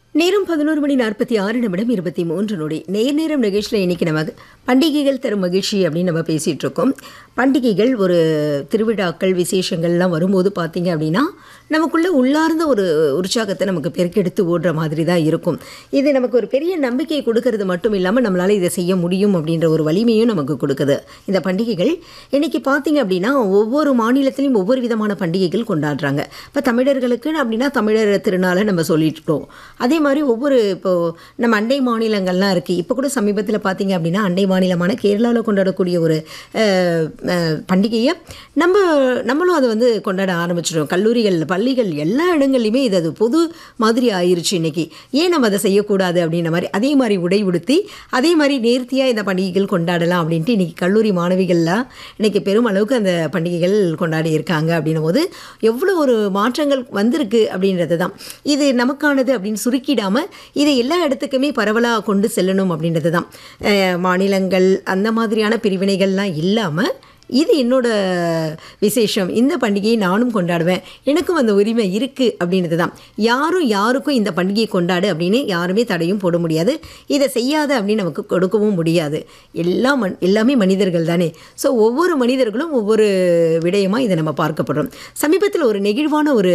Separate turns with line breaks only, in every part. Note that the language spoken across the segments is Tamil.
நேரம் 11:46:23 நேரம் நிகழ்ச்சியில் இன்றைக்கி நம்ம பண்டிகைகள் தரும் மகிழ்ச்சி அப்படின்னு நம்ம பேசிகிட்டு இருக்கோம். பண்டிகைகள் ஒரு திருவிழாக்கள் விசேஷங்கள்லாம் வரும்போது பார்த்திங்க அப்படின்னா நமக்குள்ளே உள்ளார்ந்த ஒரு உற்சாகத்தை நமக்கு பெருக்கெடுத்து ஓடுற மாதிரி தான் இருக்கும். இது நமக்கு ஒரு பெரிய நம்பிக்கையை கொடுக்கறது மட்டும் இல்லாமல் நம்மளால் இதை செய்ய முடியும் அப்படின்ற ஒரு வலிமையும் நமக்கு கொடுக்குது இந்த பண்டிகைகள். இன்றைக்கி பார்த்திங்க அப்படின்னா ஒவ்வொரு மாநிலத்திலையும் ஒவ்வொரு விதமான பண்டிகைகள் கொண்டாடுறாங்க. இப்போ தமிழர்களுக்கு அப்படின்னா தமிழர் திருநாளை நம்ம சொல்லிட்டுருக்கோம். அதே மாதிரி ஒவ்வொரு இப்போது நம்ம அண்டை மாநிலங்கள்லாம் இருக்குது. இப்போ கூட சமீபத்தில் பார்த்திங்க அப்படின்னா அண்டை மாநிலமான கேரளாவில் கொண்டாடக்கூடிய ஒரு பண்டிகையை நம்மளும் அதை வந்து கொண்டாட ஆரம்பிச்சிடும். கல்லூரிகள் பள்ளிகள் எல்லா இடங்கள்லையுமே அது பொது மாதிரி ஆயிடுச்சு. இன்றைக்கி ஏன் நம்ம அதை செய்யக்கூடாது அப்படின்ற மாதிரி அதே மாதிரி உடை உடுத்தி அதே மாதிரி நேர்த்தியாக இந்த பண்டிகைகள் கொண்டாடலாம் அப்படின்ட்டு இன்றைக்கி கல்லூரி மாணவிகள்லாம் இன்றைக்கி பெருமளவுக்கு அந்த பண்டிகைகள் கொண்டாடி இருக்காங்க. அப்படின்னும் போது எவ்வளோ ஒரு மாற்றங்கள் வந்திருக்கு அப்படின்றது தான். இது நமக்கானது அப்படின்னு சுருக்கிடாமல் இதை எல்லா இடத்துக்குமே பரவலாக கொண்டு செல்லணும் அப்படின்றது தான். மாநிலங்கள் அந்த மாதிரியான பிரிவினைகள்லாம் இல்லாமல் இது என்னோட விசேஷம், இந்த பண்டிகையை நானும் கொண்டாடுவேன், எனக்கும் அந்த உரிமை இருக்குது அப்படின்றது தான். யாருக்கும் இந்த பண்டிகையை கொண்டாடு அப்படின்னு யாருமே தடையும் போட முடியாது. இதை செய்யாத அப்படின்னு நமக்கு கொடுக்கவும் முடியாது. எல்லாமே மனிதர்கள் தானே. ஸோ ஒவ்வொரு மனிதர்களும் ஒவ்வொரு விடயமாக இதை நம்ம பார்க்கப்படுறோம். சமீபத்தில் ஒரு நெகிழ்வான ஒரு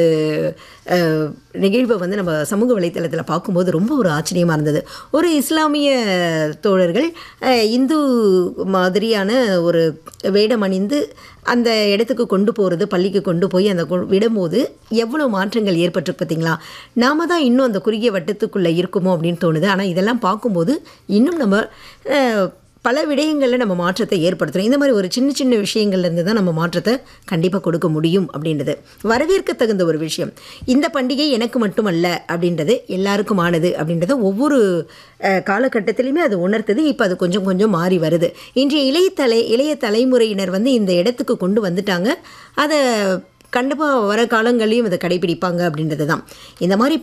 நிகழ்வை வந்து நம்ம சமூக வலைத்தளத்தில் பார்க்கும்போது ரொம்ப ஒரு ஆச்சரியமாக இருந்தது. ஒரு இஸ்லாமிய தோழர்கள் இந்து மாதிரியான ஒரு வேடம் அணிந்து அந்த இடத்துக்கு கொண்டு போகிறது, பள்ளிக்கு கொண்டு போய் அந்த விடும்போது எவ்வளோ மாற்றங்கள் ஏற்பட்டு பார்த்தீங்களா? நாம தான் இன்னும் அந்த குறுகிய வட்டத்துக்குள்ளே இருக்குமோ அப்படின்னு தோணுது. ஆனால் இதெல்லாம் பார்க்கும்போது இன்னும் நம்ம பல விடயங்களில் நம்ம மாற்றத்தை ஏற்படுத்துகிறோம். இந்த மாதிரி ஒரு சின்ன விஷயங்கள்லேருந்து தான் நம்ம மாற்றத்தை கண்டிப்பாக கொடுக்க முடியும் அப்படின்றது வரவேற்க தகுந்த ஒரு விஷயம். இந்த பண்டிகை எனக்கு மட்டுமல்ல அப்படின்றது எல்லாருக்குமானது அப்படின்றத ஒவ்வொரு காலகட்டத்திலையுமே அது உணர்த்துது. இப்போ அது கொஞ்சம் கொஞ்சம் மாறி வருது. இன்றைய இளைய தலைமுறையினர் வந்து இந்த இடத்துக்கு கொண்டு வந்துட்டாங்க. அதை கண்டிப்பாக வர காலங்களையும் அதை கடைபிடிப்பாங்க அப்படின்றது தான். இந்த மாதிரி